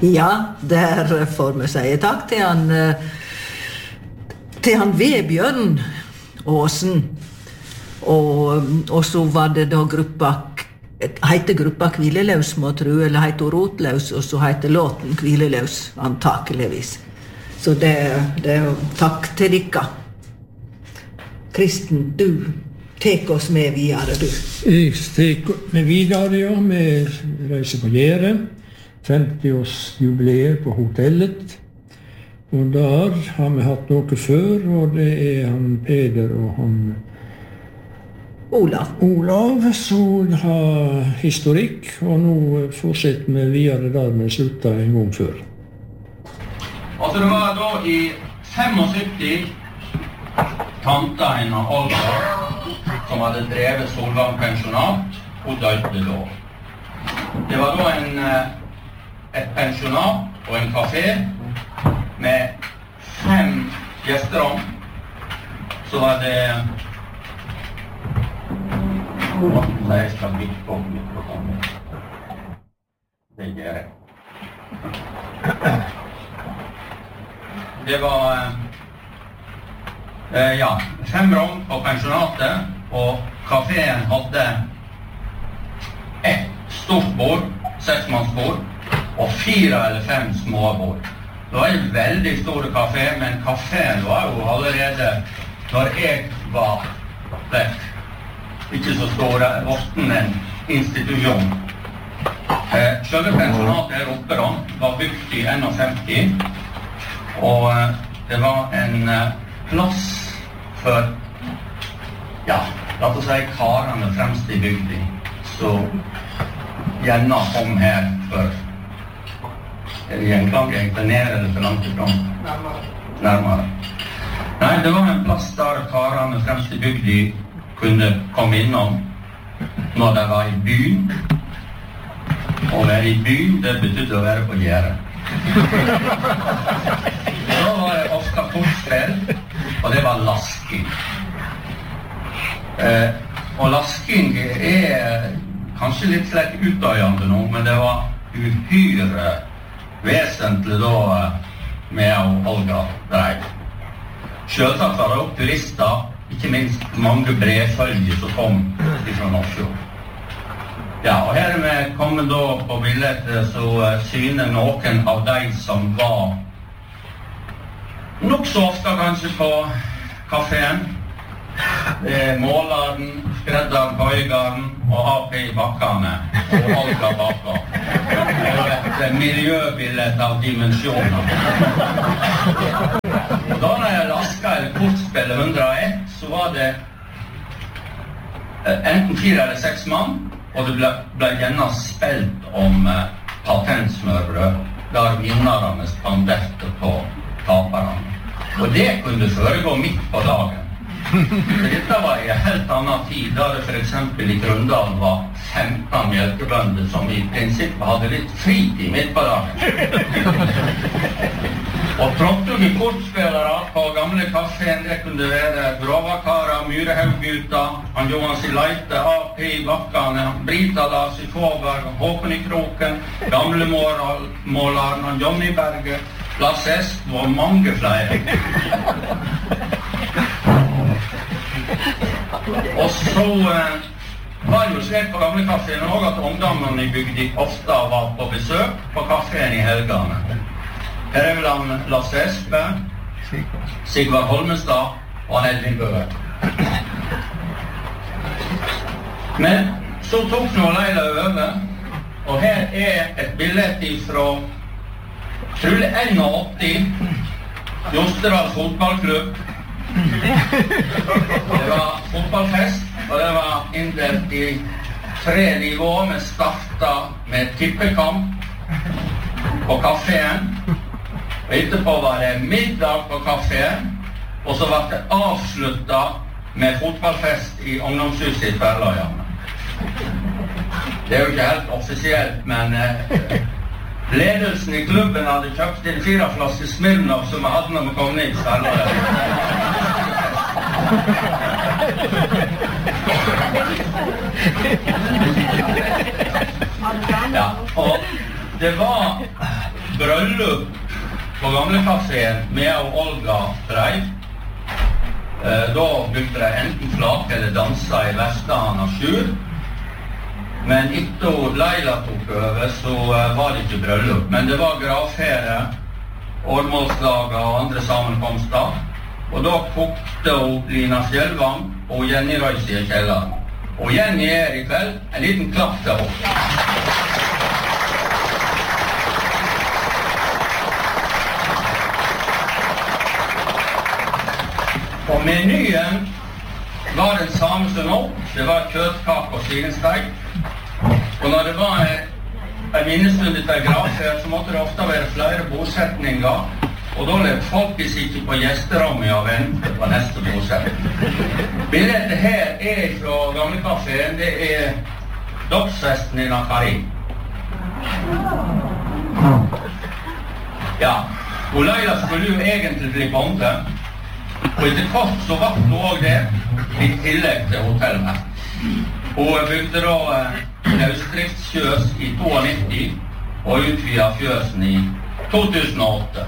Ja, der får vi si takk til han Vebjørn Åsen. Og så var det da heter gruppa Hvileløs, må tro, eller heter Rotløs, og så heter låten Hvileløs, antakeligvis. Så det er takk til dere. Kristen, du tek oss med videre, du. Jeg tek med videre, ja. Vi reiser på Gjære. 50-årsjubileet på hotellet. Og der har vi hatt noe før, og det er han Peder og han Olav, som har historikk, og nå fortsetter vi videre der vi sluttet en gang før. Altså det var da i 75 tanta hennes Olga, som hadde drevet Solvang pensjonat, og døde da. Det var da et pensjonat og en kafé med 5 gjesterom. Så var det jeg skal bygge på mikrofonen. Det gjør jeg. Det var 5 rom på pensjonatet, og kaféen hadde et stort bord, 6-mannsbord, og 4 eller 5 små bord. Det var en veldig stor kafé, men kaféen var jo allerede, når jeg var vekk, ikke så stor, vorten en institusjon. Selve pensjonatet her oppe da, var bygd i 51, og det var en plass for, la oss si, karene fremst i bygden, så gjerne kom her for gjenklang, egentlig ned eller for langt ifrån? Nærmere. Nei, det var en plass der karene fremst i bygden kunne komme innom når de var i byen. Å være i byen, det betydde å være på Gjære. Da var det ofte kortspill, og det var lasking. Og lasking er kanskje litt slett utdøyende nå, men det var uhyre vesentlig da med å Olga dreiv. Selvsagt var det også turister, ikke minst mange brevfølger som kom fra Nordsjøen. Ja, og her er vi kommet da på bildet, så syner noen av de som var nok så ofte kanskje på kaféen. Måleren, skredderen, høygaren og AP i bakkene og Olga baka. Et miljøbildet av dimensjoner. Da jeg lasket eller kortspillet 101, så var det enten 4 eller 6 mann, og det ble gjerne spilt om patentsmørbrød, der vinnerne spanderte på taperne. Og det kunne foregå midt på dagen. Dette var i en helt annen tid, da det for eksempel i Grundalen var 15 mjølkebønder som i prinsippet hadde litt fritid midt på dagen. Og trådte kortspillere på gamle kaféen, det kunne være Grovakara, Myrehaugguta, han Johansi Leite, AP i bakkene, Brita Lars i Fåberg, Håkon i Kroken, gamlemåleren, Johnny Berge, Lasse Esp og mange flere. Og så var det jo slik på gamle kaféen også at ungdommene i bygden ofte var på besøk på kaféen i helgene. Her er vel han Lasse Espe, Sigvard Holmestad og Edvin Bøe. Men så tok nå Leila over, og her er et bilde fra trolig 81, Jostedal fotballklubb. Det var fotballfest, og det var inndelt i 3 nivåer. Vi startet med tippekamp på kaféen. Og etterpå var det middag på kaféen, og så var det avsluttet med fotballfest i ungdomshuset i Tverrløyene. Det er jo ikke helt offisielt, men ledelsen i klubben hadde kjøpt inn 4 flasker Smirnoff som vi hadde når vi kom ned i Tverrløyene. Ja, og det var bryllup på gamle kaféen med Olga Breid. Da brukte de enten flake eller danse i Vestland av Sjur. Men etter Leila tok over, så var det ikke bryllup. Men det var gravfere, årmålslager og andre sammenkomster. Og da kokte hun Lina Fjellvang og Jenny Røysi i kjelleren. Og Jenny i kveld, en liten klapp til henne. Og menyen var den samme som nå. Det var kjøttkake og svinesteik. Og når det var en minnestund etter gravferd, så måtte det ofte være flere bosetninger. Og da levde folk ikke på gjesterommet og ventet på neste bosetning. Bildet her fra gamle kaféen, det dåpsfesten i Nakari. Ja, og Leila skulle jo egentlig bli bonde. Og etter kort så var hun også det, i tillegg til hotellet. Hun bygde da løsdriftsfjøs i 92 og utvidet fjøsen i 2008.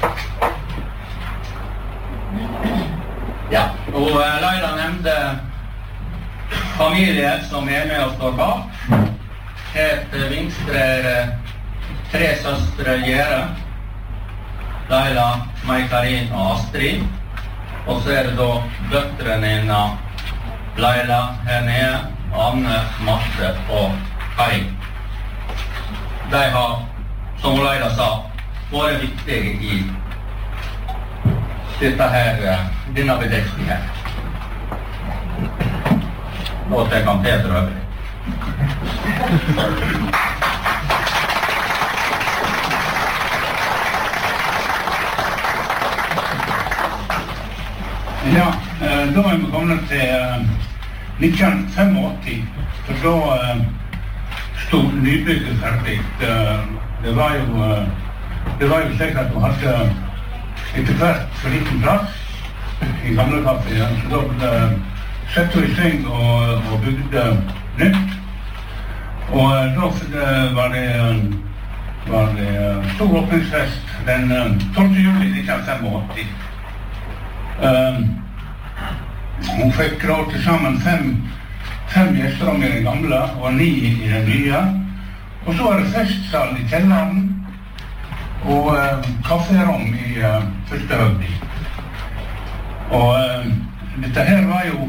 Ja, og Leila nevnte familien som med og står bak. Her til venstre 3 søstre Gjere, Leila, Mai-Karin og Astrid. Og så det da døtrene inna Leila her nede, Anne, Marte og Karin. De har, som Leila sa, vært viktige i denne bedriften her. Og det kan Peter øve. Ja, da er vi kommet til 1985, for da stod nybygget ferdig. Det var jo slik at du hadde etter hvert for liten plass i gamle kaféen, så da sette vi i sving og bygde nytt. Og da var det stor åpningsfest den 12. juli 1985. Hun fikk da til sammen 5 gjesterom i den gamle og 9 i den nye. Og så var det festsal i kjelleren og kafferom i første høgdi. Og dette her var jo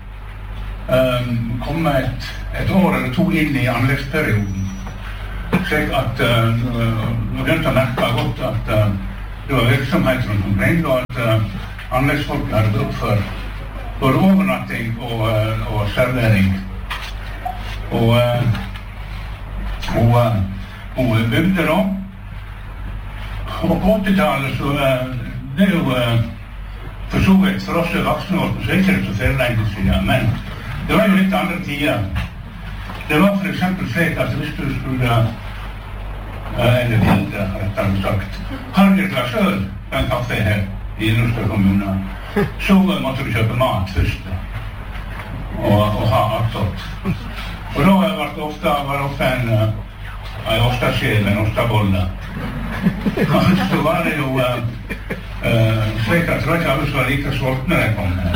kommet et år eller 2 inn i anleggsperioden. Slik at vi begynte å merke godt at det var virksomhet rundt omkring, og at anleggsfolk hadde bruk for både overnatting og servering. Og hun bygde da. Og på 80-tallet så det er jo for så vidt for oss voksne år, så ikke det så lenge siden, men det var jo litt andre tider. Det var for eksempel slik at hvis du skulle eller ville, rettere sagt, ha et glass øl på en kafé her i Norske kommune, så måtte du kjøpe mat først og ha attåt. Og da var det ofte en ostaskjel, en ostabolle. Og så var det jo slik at det var ikke alle som var like sultne da jeg kom her.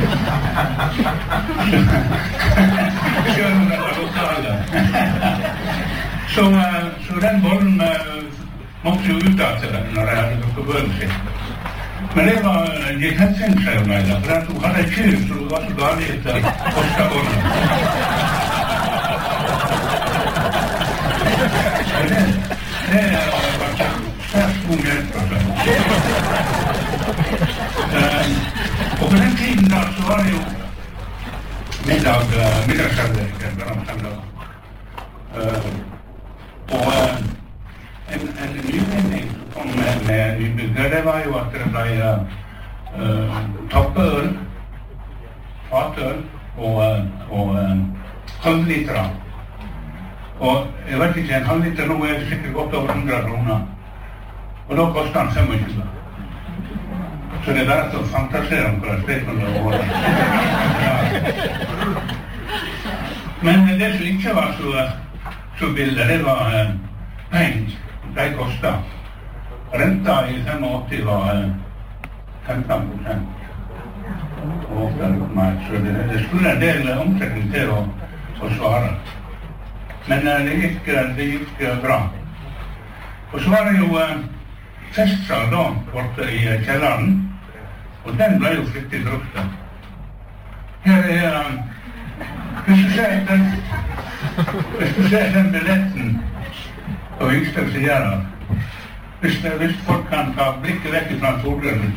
Selv om det var lokale. Så den bollen måtte jo ut av til den når jeg hadde noe bøl sitt. Men det gikk helt sin seg om meg da, for hun hadde et kyr, så det var så galt etter ostabollen. Det var svært god hjelp, altså. Og på den tiden da, så var det jo middagsservering, og en nyvinning som kom med nybygger, det var jo at det ble tappøl, fatøl og halvliter. Og jeg vet ikke, en halvliter nå er det sikkert godt over 100 kroner. Og da koster den 25. Så det er bare til å fantasere om hva det kan være. Men det som ikke var så billig, det var penger. De kostet. Renta i 85 var 15%. Og så det skulle en del omsetning til å svare. Men det gikk bra. Og så var det jo festsal da, borte i kjelleren, og den ble jo flittig brukt. Her hvis du ser den billetten på yngste sider, hvis folk kan ta blikket vekk fra solgrønnet,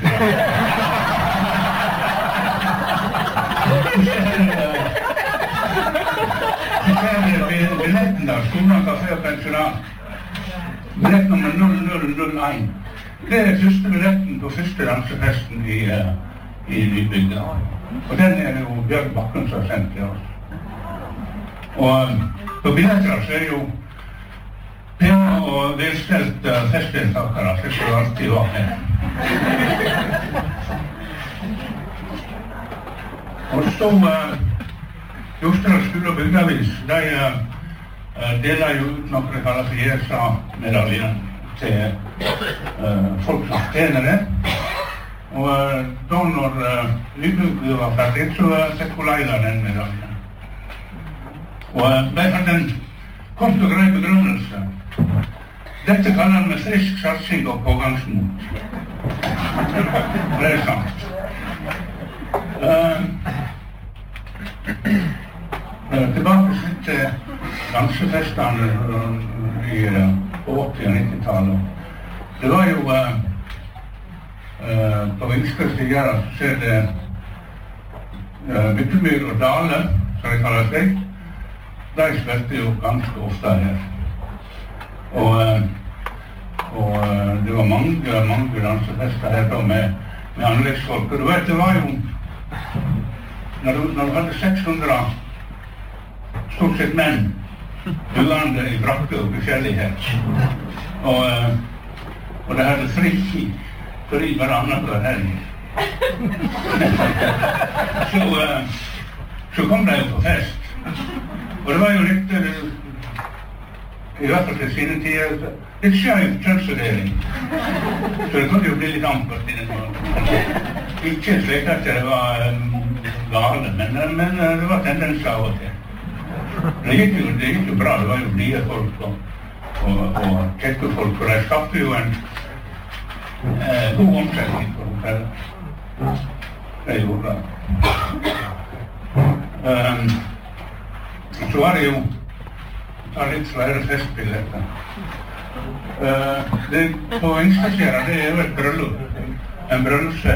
så ser billetten der, Skolen Kafé og Pensjonat, billett nummer 0001. Det første billetten på første dansefesten i Nybygda. Og den jo Bjørn Bakken som har sendt til oss. Og på billetter så jo pene og velstelt festdeltakere, så skal det alltid være her. Og så Jostedal skole og bygdavis, de deler jo ut noe de kaller for JESA-medaljen til folk som tjener det. Og da når Nybygda var ferdig, så fikk hun leida den medaljen. Og de hadde en kort og grei begrunnelse. Dette kaller vi frisk satsing og pågangsmot. Det sant. Tilbake til dansefestene på 80- og 90-tallet. Det var jo på venstre siden så ser det Myttemyr og Dale, som de kaller seg. De spilte jo ganske ofte her. Og det var mange dansefester her da med anleggsfolk. Og du vet, det var jo når du hadde 600 stort sett menn buende i brakke og forskjellighet. Og det hadde fri hver annenhver helg. Så kom de jo på fest. Og det var jo litt, i hvert fall til sine tider, litt skjøv kjønnsfordeling. Så det kunne jo bli litt ampert i den måten. Ikke slik at det var gale, men det var tendens av og til. Det gikk jo bra, det var jo blide folk og kjekke folk, og de skapte jo en god omsetning for dem selv. Det gjorde det. Så var det jo litt flere festbilletter. På Yngstesjera, det jo et bryllup. En bryllupsfest.